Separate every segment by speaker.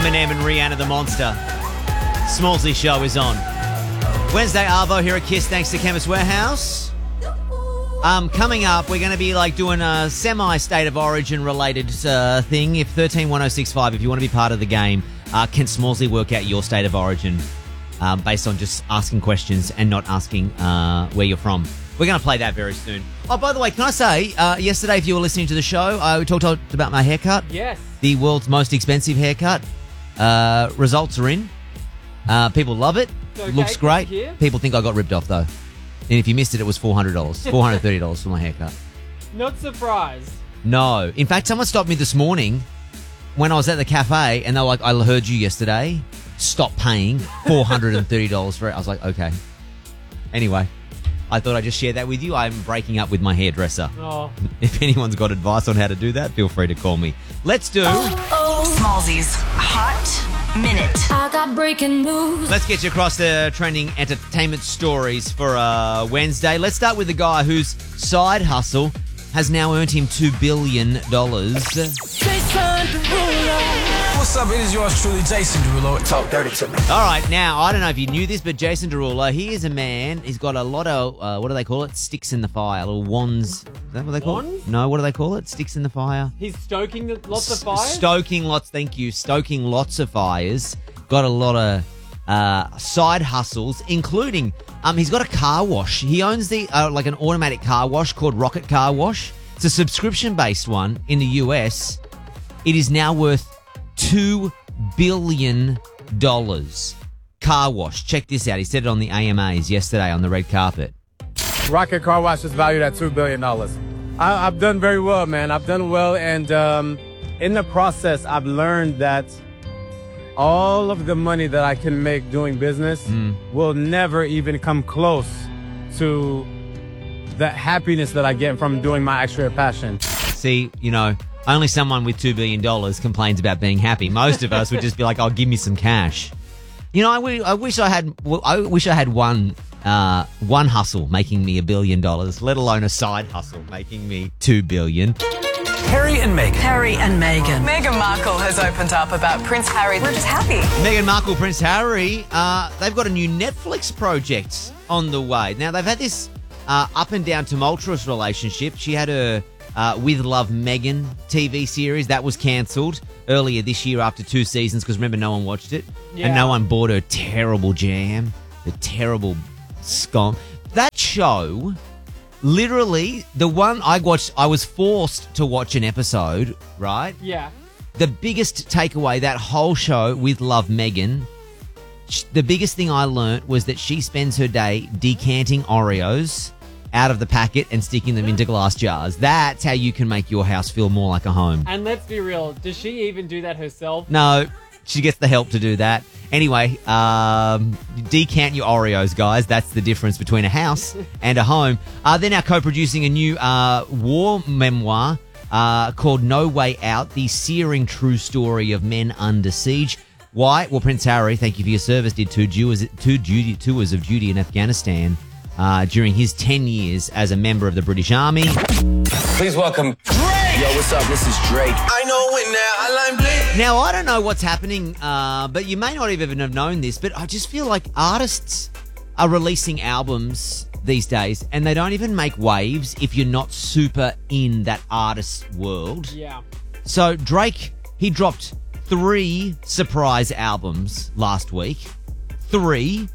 Speaker 1: Eminem and Rihanna the Monster. Smallsy Show is on. Wednesday Arvo here at KISS, thanks to Chemist Warehouse. Coming up, we're going to be doing a semi-state of origin related thing. If 131065, if you want to be part of the game, can Smallsy work out your state of origin based on just asking questions and not asking where you're from? We're going to play that very soon. Oh, by the way, can I say, yesterday, if you were listening to the show, we talked about my haircut.
Speaker 2: Yes.
Speaker 1: The world's most expensive haircut. Results are in. People love it.
Speaker 2: Okay,
Speaker 1: Looks great.
Speaker 2: good to hear.
Speaker 1: People think I got ripped off, though. And if you missed it, it was $400. $430 for my haircut.
Speaker 2: Not surprised.
Speaker 1: No. In fact, someone stopped me this morning when I was at the cafe, and they were like, I heard you yesterday. Stop paying $430 for it. I was like, okay. Anyway, I thought I'd just share that with you. I'm breaking up with my hairdresser.
Speaker 2: Oh.
Speaker 1: If anyone's got advice on how to do that, feel free to call me. Let's do...
Speaker 3: Smallsy's Hot Minute.
Speaker 4: I got breaking news.
Speaker 1: Let's get you across the trending entertainment stories for Wednesday. Let's start with the guy whose side hustle has now earned him $2 billion.
Speaker 5: What's up? It is yours truly, Jason Derulo. Talk dirty to me.
Speaker 1: All right, now, I don't know if you knew this, but Jason Derulo, he is a man. He's got a lot of, what do they call it? Sticks in the fire, little wands. Is that what they call
Speaker 2: Wands?
Speaker 1: it? No, what do they call it? Sticks in the fire?
Speaker 2: He's stoking lots of fires?
Speaker 1: Stoking lots of fires. Got a lot of side hustles, including, he's got a car wash. He owns an automatic car wash called Rocket Car Wash. It's a subscription-based one in the US. It is now worth $2 billion. Car wash. Check this out. He said it on the AMAs yesterday on the red carpet.
Speaker 6: Rocket Car Wash is valued at $2 billion. I've done very well, man. I've done well, and in the process, I've learned that all of the money that I can make doing business will never even come close to the happiness that I get from doing my actual passion.
Speaker 1: See, only someone with $2 billion complains about being happy. Most of us would just be like, "Oh, give me some cash." I wish I had one hustle making me $1 billion, let alone a side hustle making me $2 billion.
Speaker 5: Harry and Meghan.
Speaker 3: Harry and Meghan.
Speaker 7: Meghan Markle has opened up about Prince Harry. We're just happy.
Speaker 1: Meghan Markle, Prince Harry, they've got a new Netflix project on the way. Now, they've had this up and down tumultuous relationship. She had her With Love Meghan TV series. That was cancelled earlier this year after 2 seasons because, remember, no one watched it.
Speaker 2: Yeah.
Speaker 1: And no one bought her terrible jam, the terrible scum. That show, literally, the one I watched, I was forced to watch an episode, right?
Speaker 2: Yeah.
Speaker 1: The biggest takeaway, that whole show, With Love Meghan, the biggest thing I learnt was that she spends her day decanting Oreos out of the packet and sticking them into glass jars. That's how you can make your house feel more like a home.
Speaker 2: And let's be real, does she even do that herself?
Speaker 1: No, she gets the help to do that. Anyway, decant your Oreos, guys. That's the difference between a house and a home. They're now co-producing a new war memoir called No Way Out, the searing true story of men under siege. Why? Well, Prince Harry, thank you for your service, did two tours of duty in Afghanistan during his 10 years as a member of the British Army.
Speaker 5: Please welcome Drake. Yo, what's up? This is Drake. I know it now. I like Blake.
Speaker 1: Now, I don't know what's happening, but you may not even have known this, but I just feel like artists are releasing albums these days and they don't even make waves if you're not super in that artist world.
Speaker 2: Yeah.
Speaker 1: So Drake, he dropped 3 surprise albums last week. 3.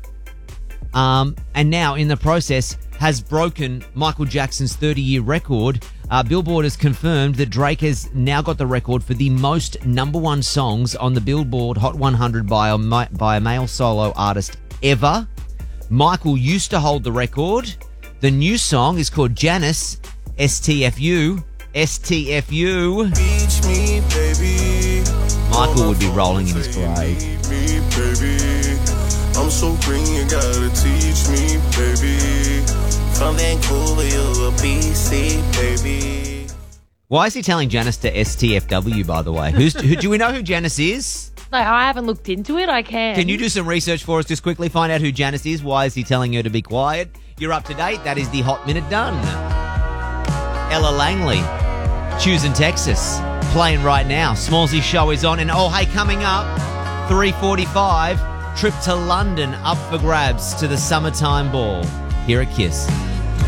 Speaker 1: And now, in the process, has broken Michael Jackson's 30-year record. Billboard has confirmed that Drake has now got the record for the most #1 songs on the Billboard Hot 100 by a male solo artist ever. Michael used to hold the record. The new song is called Janice, STFU. STFU.
Speaker 8: Teach me, baby.
Speaker 1: Michael would be rolling in his grave.
Speaker 8: Teach me, baby. I'm so green, you gotta teach me, baby. From Vancouver, you're a BC, baby.
Speaker 1: Why is he telling Janice to STFW, by the way? Do we know who Janice is?
Speaker 9: No, I haven't looked into it. I can.
Speaker 1: Can you do some research for us just quickly? Find out who Janice is. Why is he telling her to be quiet? You're up to date. That is the Hot Minute done. Ella Langley, Choosing Texas, playing right now. Smallsy's show is on. And, oh, hey, coming up, 3:45, trip to London up for grabs to the summertime ball. Here at Kiss.